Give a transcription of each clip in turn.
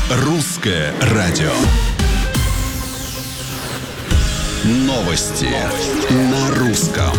Русское радио. Новости на русском.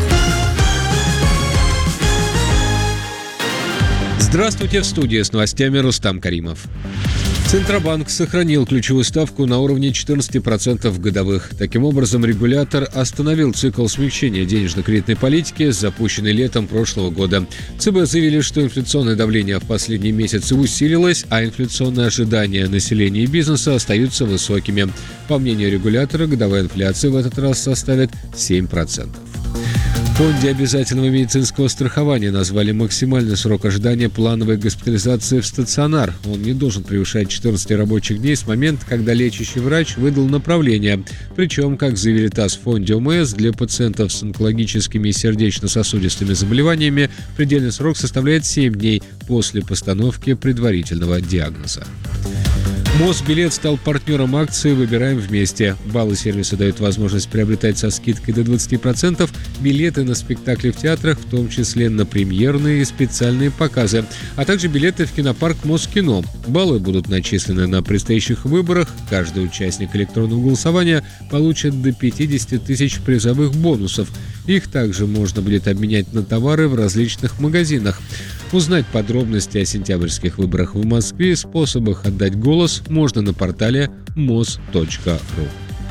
Здравствуйте, в студии с новостями Рустам Каримов. Центробанк сохранил ключевую ставку на уровне 14% годовых. Таким образом, регулятор остановил цикл смягчения денежно-кредитной политики, запущенный летом прошлого года. ЦБ заявили, что инфляционное давление в последние месяцы усилилось, а инфляционные ожидания населения и бизнеса остаются высокими. По мнению регулятора, годовая инфляция в этот раз составит 7%. В Фонде обязательного медицинского страхования назвали максимальный срок ожидания плановой госпитализации в стационар. Он не должен превышать 14 рабочих дней с момента, когда лечащий врач выдал направление. Причем, как заявили ТАСС в Фонде ОМС, для пациентов с онкологическими и сердечно-сосудистыми заболеваниями предельный срок составляет 7 дней после постановки предварительного диагноза. Мосбилет стал партнером акции «Выбираем вместе». Баллы сервиса дают возможность приобретать со скидкой до 20% билеты на спектакли в театрах, в том числе на премьерные и специальные показы, а также билеты в кинопарк Москино. Баллы будут начислены на предстоящих выборах. Каждый участник электронного голосования получит до 50 тысяч призовых бонусов. Их также можно будет обменять на товары в различных магазинах. Узнать подробности о сентябрьских выборах в Москве и способах отдать голос можно на портале mos.ru.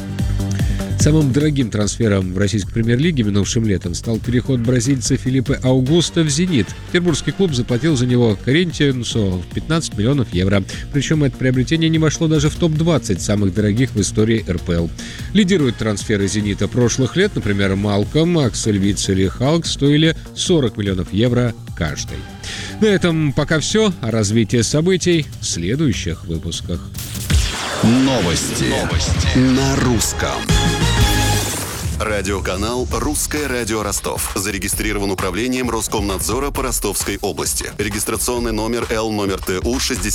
Самым дорогим трансфером в российской премьер-лиге минувшим летом стал переход бразильца Филиппе Аугусто в «Зенит». Петербургский клуб заплатил за него Коринтиансу 15 миллионов евро. Причем это приобретение не вошло даже в топ-20 самых дорогих в истории РПЛ. Лидируют трансферы «Зенита» прошлых лет, например, Малком, Аксель Вицель и Халк стоили 40 миллионов евро каждый. На этом пока все. О развитии событий в следующих выпусках. Новости на русском. Радиоканал «Русское радио Ростов». Зарегистрирован управлением Роскомнадзора по Ростовской области. Регистрационный номер Л-ТУ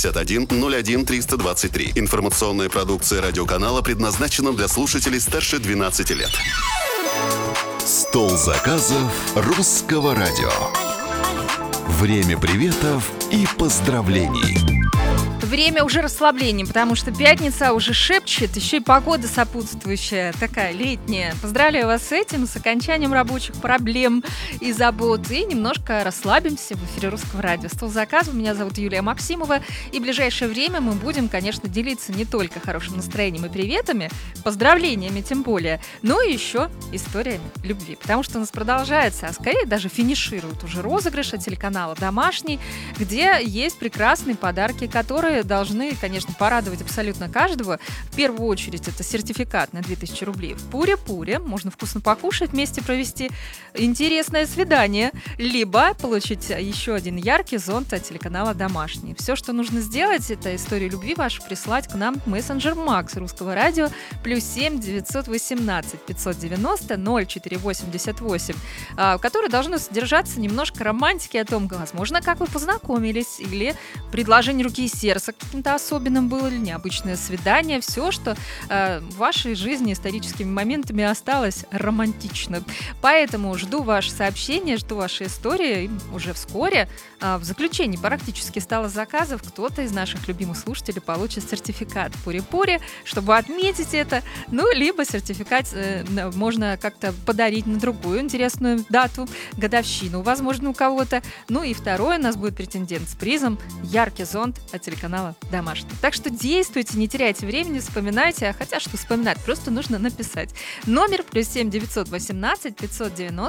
6101323. Информационная продукция радиоканала предназначена для слушателей старше 12 лет. Стол заказов «Русского радио». Время приветов и поздравлений. Время уже расслабления, потому что пятница уже шепчет, еще и погода сопутствующая, такая летняя. Поздравляю вас с этим, с окончанием рабочих проблем и забот. И немножко расслабимся в эфире Русского радио. Стол заказов. Меня зовут Юлия Максимова. И в ближайшее время мы будем, конечно, делиться не только хорошим настроением и приветами, поздравлениями тем более, но и еще историями любви. Потому что у нас продолжается, а скорее даже финиширует уже розыгрыш от телеканала «Домашний», где есть прекрасные подарки, которые должны, конечно, порадовать абсолютно каждого. В первую очередь это сертификат на 2000 рублей в Пуре-Пуре. Можно вкусно покушать, вместе провести интересное свидание, либо получить еще один яркий зонт от телеканала «Домашний». Все, что нужно сделать, это историю любви вашу прислать к нам в мессенджер Макс Русского радио +7 918 590 0488, в которой должно содержаться немножко романтики о том, возможно, как вы познакомились, или предложение руки и сердца каким-то особенным было, или необычное свидание, все, что в вашей жизни историческими моментами осталось романтично. Поэтому жду ваши сообщения, жду ваши истории. И уже вскоре, в заключении практически стало заказов, кто-то из наших любимых слушателей получит сертификат Пуре-Пуре, чтобы отметить это, ну, либо сертификат можно как-то подарить на другую интересную дату, годовщину, возможно, у кого-то. Ну и второе, у нас будет претендент с призом яркий зонт от телеканала «Домашний». Так что действуйте, не теряйте времени, вспоминайте, хотя что вспоминать, просто нужно написать. Номер +7 918 590